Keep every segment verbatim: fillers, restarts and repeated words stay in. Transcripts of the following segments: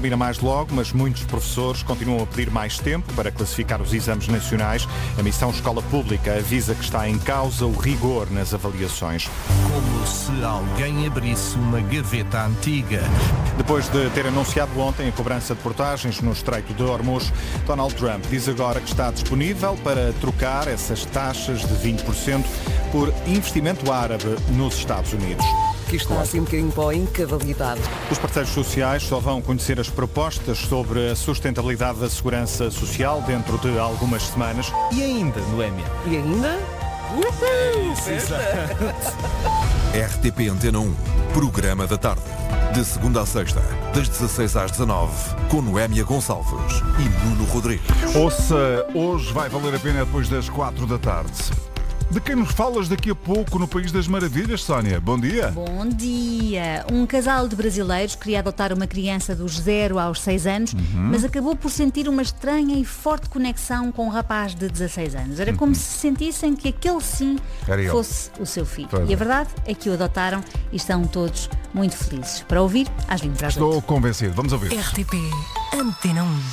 termina mais logo, mas muitos professores continuam a pedir mais tempo para classificar os exames nacionais. A missão Escola Pública avisa que está em causa o rigor nas avaliações. Como se alguém abrisse uma gaveta antiga. Depois de ter anunciado ontem a cobrança de portagens no Estreito de Hormuz, Donald Trump diz agora que está disponível para trocar essas taxas de vinte por cento por investimento árabe nos Estados Unidos. Que está assim um bocadinho para a incavalidade. Os parceiros sociais só vão conhecer as propostas sobre a sustentabilidade da segurança social dentro de algumas semanas. E ainda, Noémia? E ainda? Uhul! R T P Antena um, Programa da Tarde. De segunda a sexta, das dezasseis às dezanove, com Noémia Gonçalves e Nuno Rodrigues. Ouça, hoje vai valer a pena depois das quatro da tarde. De quem nos falas daqui a pouco no País das Maravilhas, Sónia? Bom dia. Bom dia. Um casal de brasileiros queria adotar uma criança dos zero aos seis anos, uhum. mas acabou por sentir uma estranha e forte conexão com um rapaz de dezasseis anos. Era uhum. como se sentissem que aquele sim fosse o seu filho. Pois e é. a verdade é que o adotaram e estão todos muito felizes. Para ouvir, às vinte para as Estou oito. convencido. Vamos ouvir. R T P Antena um.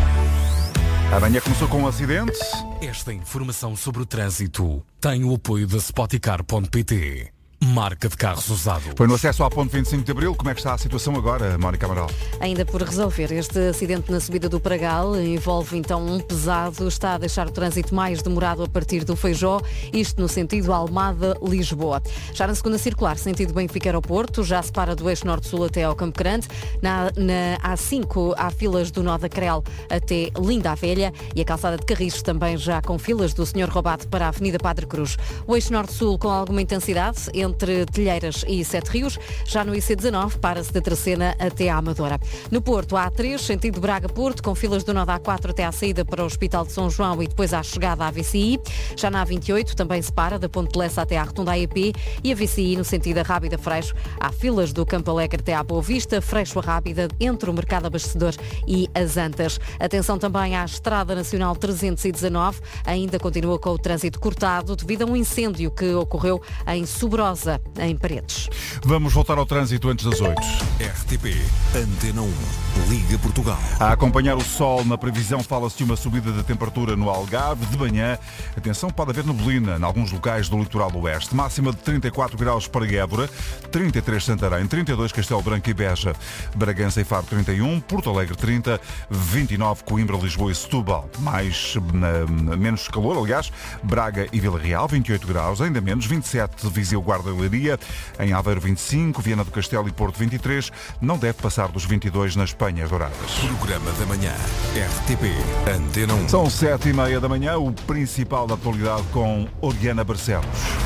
Amanhã começou com um acidente. Esta informação sobre o trânsito tem o apoio da Spoticar ponto pt. Marca de carros usados. Foi no acesso à ponte vinte e cinco de Abril. Como é que está a situação agora, Mónica Amaral? Ainda por resolver. Este acidente na subida do Pragal envolve então um pesado. Está a deixar o trânsito mais demorado a partir do Feijó. Isto no sentido Almada-Lisboa. Já na segunda circular, sentido Benfica-Aeroporto, já se para do eixo norte-sul até ao Campo Grande. Na, na A cinco há filas do Nó da Crel até Linda a Velha. E a calçada de Carris também já com filas do Senhor Robato para a Avenida Padre Cruz. O eixo norte-sul com alguma intensidade entre Telheiras e Sete Rios. Já no I C dezanove, para-se da Tracena até à Amadora. No Porto, há A três, sentido Braga-Porto, com filas do Nó da A quatro até à saída para o Hospital de São João e depois à chegada à A V C I. Já na A vinte e oito, também se para, da Ponte de Lessa até à Rotunda A E P, e a V C I no sentido a Rábida-Freixo. Há filas do Campo Alegre até à Boa Vista, Freixo a Rábida, entre o Mercado Abastecedor e as Antas. Atenção também à Estrada Nacional trezentos e dezanove, ainda continua com o trânsito cortado devido a um incêndio que ocorreu em Sobrosa, em Paredes. Vamos voltar ao trânsito antes das oito. R T P Antena um, Liga Portugal. A acompanhar o sol, na previsão fala-se de uma subida da temperatura no Algarve. De manhã, atenção, pode haver neblina em alguns locais do litoral oeste. Máxima de trinta e quatro graus para Évora, trinta e três Santarém, trinta e dois Castelo Branco e Beja, Bragança e Faro trinta e um, Porto Alegre trinta, vinte e nove Coimbra, Lisboa e Setúbal. Mais, na, menos calor, aliás, Braga e Vila Real, vinte e oito graus, ainda menos, vinte e sete Viseu, Guarda e Leiria, em Aveiro vinte e cinco, Viana do Castelo e Porto vinte e três, não deve passar dos vinte e dois nas Penhas Douradas. Programa da manhã, R T P Antena um. São sete e meia da manhã, o principal da atualidade com Oriana Barcelos.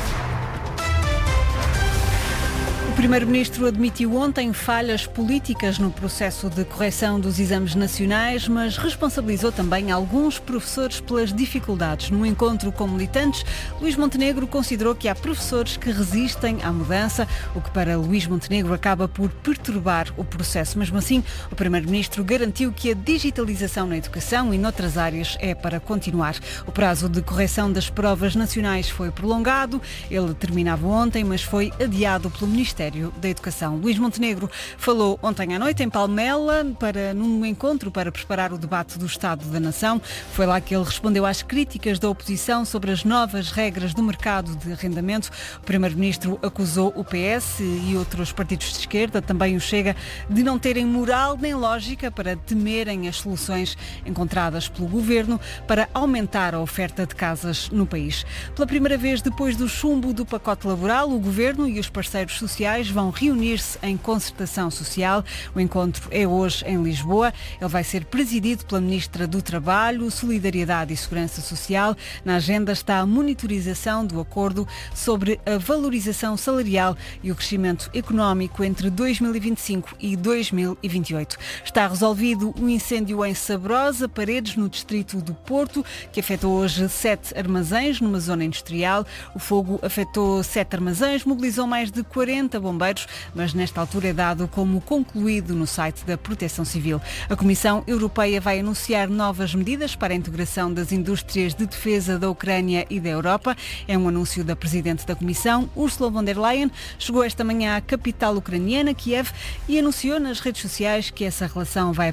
O Primeiro-Ministro admitiu ontem falhas políticas no processo de correção dos exames nacionais, mas responsabilizou também alguns professores pelas dificuldades. No encontro com militantes, Luís Montenegro considerou que há professores que resistem à mudança, o que para Luís Montenegro acaba por perturbar o processo. Mesmo assim, o Primeiro-Ministro garantiu que a digitalização na educação e noutras áreas é para continuar. O prazo de correção das provas nacionais foi prolongado. Ele terminava ontem, mas foi adiado pelo Ministério da Educação. Luís Montenegro falou ontem à noite em Palmela para, num encontro para preparar o debate do Estado da Nação. Foi lá que ele respondeu às críticas da oposição sobre as novas regras do mercado de arrendamento. O Primeiro-Ministro acusou o P S e outros partidos de esquerda, também o Chega, de não terem moral nem lógica para temerem as soluções encontradas pelo Governo para aumentar a oferta de casas no país. Pela primeira vez depois do chumbo do pacote laboral, o Governo e os parceiros sociais vão reunir-se em concertação social. O encontro é hoje em Lisboa. Ele vai ser presidido pela Ministra do Trabalho, Solidariedade e Segurança Social. Na agenda está a monitorização do acordo sobre a valorização salarial e o crescimento económico entre dois mil e vinte e cinco e dois mil e vinte e oito. Está resolvido o incêndio em Sabrosa, Paredes, no distrito do Porto, que afetou hoje sete armazéns numa zona industrial. O fogo afetou sete armazéns, mobilizou mais de quarenta bombeiros, mas nesta altura é dado como concluído no site da Proteção Civil. A Comissão Europeia vai anunciar novas medidas para a integração das indústrias de defesa da Ucrânia e da Europa. É um anúncio da Presidente da Comissão, Ursula von der Leyen. Chegou esta manhã à capital ucraniana, Kiev, e anunciou nas redes sociais que essa relação vai